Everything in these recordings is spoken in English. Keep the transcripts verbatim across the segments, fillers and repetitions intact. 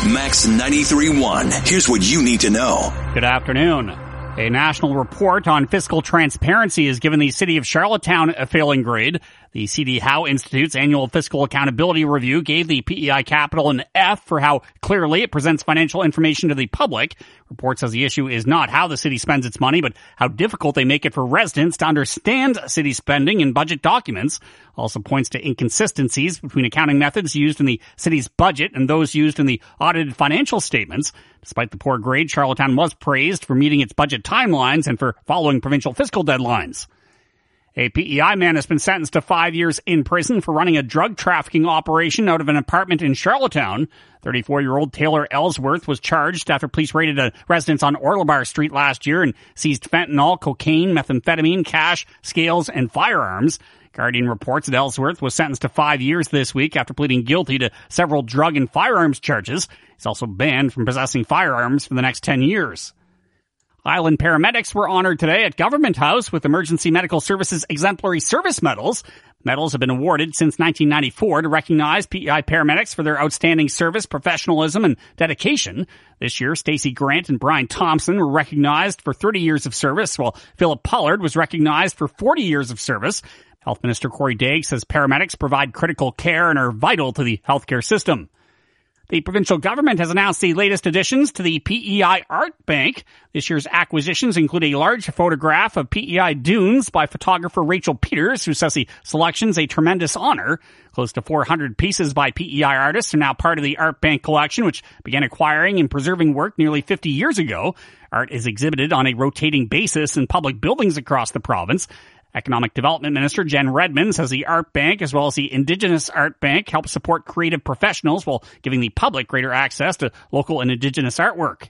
Max ninety-three point one. Here's what you need to know. Good afternoon. A national report on fiscal transparency has given the city of Charlottetown a failing grade. The C D Howe Institute's annual fiscal accountability review gave the P E I capital an F for how clearly it presents financial information to the public. Report says the issue is not how the city spends its money, but how difficult they make it for residents to understand city spending in budget documents. Also points to inconsistencies between accounting methods used in the city's budget and those used in the audited financial statements. Despite the poor grade, Charlottetown was praised for meeting its budget timelines and for following provincial fiscal deadlines. A P E I man has been sentenced to five years in prison for running a drug trafficking operation out of an apartment in Charlottetown. thirty-four-year-old Taylor Ellsworth was charged after police raided a residence on Orlebar Street last year and seized fentanyl, cocaine, methamphetamine, cash, scales, and firearms. Guardian reports that Ellsworth was sentenced to five years this week after pleading guilty to several drug and firearms charges. He's also banned from possessing firearms for the next ten years. Island paramedics were honored today at Government House with Emergency Medical Services Exemplary Service Medals. Medals have been awarded since nineteen ninety-four to recognize P E I paramedics for their outstanding service, professionalism, and dedication. This year, Stacey Grant and Brian Thompson were recognized for thirty years of service, while Philip Pollard was recognized for forty years of service. Health Minister Corey Daigle says paramedics provide critical care and are vital to the healthcare system. The provincial government has announced the latest additions to the P E I Art Bank. This year's acquisitions include a large photograph of P E I dunes by photographer Rachel Peters, who says the selection's a tremendous honor. Close to four hundred pieces by P E I artists are now part of the Art Bank collection, which began acquiring and preserving work nearly fifty years ago. Art is exhibited on a rotating basis in public buildings across the province. Economic Development Minister Jen Redmond says the Art Bank, as well as the Indigenous Art Bank, help support creative professionals while giving the public greater access to local and Indigenous artwork.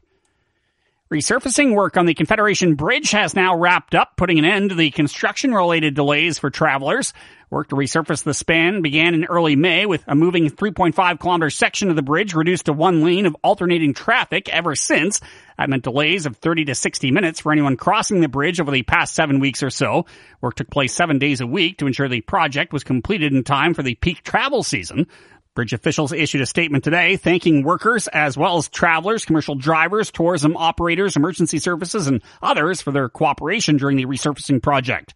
Resurfacing work on the Confederation Bridge has now wrapped up, putting an end to the construction-related delays for travelers. Work to resurface the span began in early May with a moving three point five kilometer section of the bridge reduced to one lane of alternating traffic ever since. That meant delays of thirty to sixty minutes for anyone crossing the bridge over the past seven weeks or so. Work took place seven days a week to ensure the project was completed in time for the peak travel season. Bridge officials issued a statement today thanking workers as well as travelers, commercial drivers, tourism operators, emergency services, and others for their cooperation during the resurfacing project.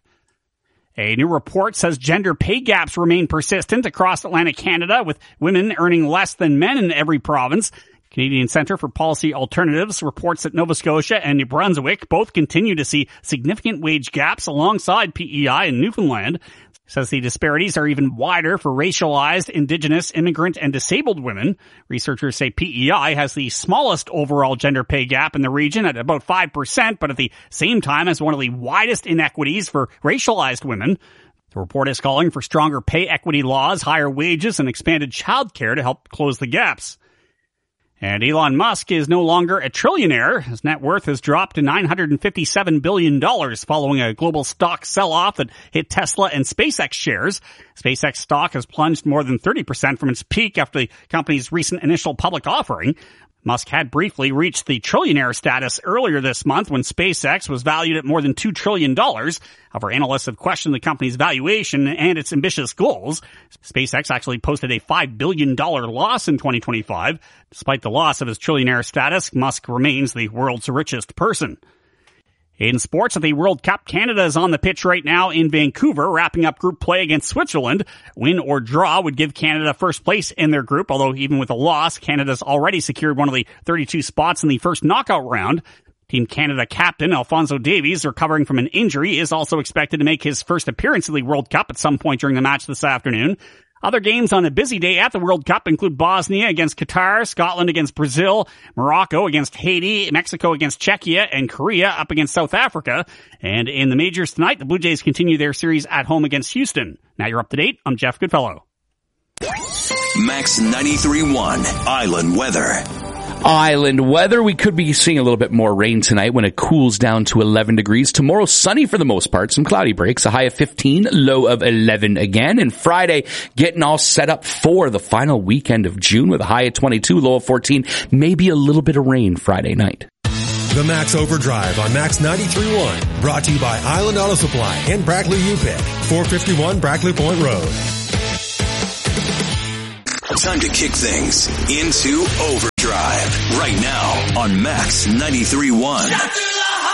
A new report says gender pay gaps remain persistent across Atlantic Canada, with women earning less than men in every province. Canadian Centre for Policy Alternatives reports that Nova Scotia and New Brunswick both continue to see significant wage gaps alongside P E I and Newfoundland. Says the disparities are even wider for racialized, Indigenous, immigrant, and disabled women. Researchers say P E I has the smallest overall gender pay gap in the region at about five percent, but at the same time has one of the widest inequities for racialized women. The report is calling for stronger pay equity laws, higher wages, and expanded childcare to help close the gaps. And Elon Musk is no longer a trillionaire. His net worth has dropped to nine hundred fifty-seven billion dollars following a global stock sell-off that hit Tesla and SpaceX shares. SpaceX stock has plunged more than thirty percent from its peak after the company's recent initial public offering. Musk had briefly reached the trillionaire status earlier this month when SpaceX was valued at more than two trillion dollars. However, analysts have questioned the company's valuation and its ambitious goals. SpaceX actually posted a five billion dollars loss in twenty twenty-five. Despite the loss of his trillionaire status, Musk remains the world's richest person. In sports, at the World Cup, Canada is on the pitch right now in Vancouver, wrapping up group play against Switzerland. Win or draw would give Canada first place in their group, although even with a loss, Canada's already secured one of the thirty-two spots in the first knockout round. Team Canada captain Alphonso Davies, recovering from an injury, is also expected to make his first appearance in the World Cup at some point during the match this afternoon. Other games on a busy day at the World Cup include Bosnia against Qatar, Scotland against Brazil, Morocco against Haiti, Mexico against Czechia, and Korea up against South Africa. And in the majors tonight, the Blue Jays continue their series at home against Houston. Now you're up to date. I'm Jeff Goodfellow. Max ninety-three point one Island Weather. Island weather. We could be seeing a little bit more rain tonight when it cools down to eleven degrees. Tomorrow, sunny for the most part. Some cloudy breaks. A high of fifteen, low of eleven again. And Friday, getting all set up for the final weekend of June with a high of twenty-two, low of fourteen. Maybe a little bit of rain Friday night. The Max Overdrive on Max ninety-three point one. Brought to you by Island Auto Supply and Brackley U P I C. four fifty-one Brackley Point Road. Time to kick things into overdrive. Drive right now on Max ninety-three point one.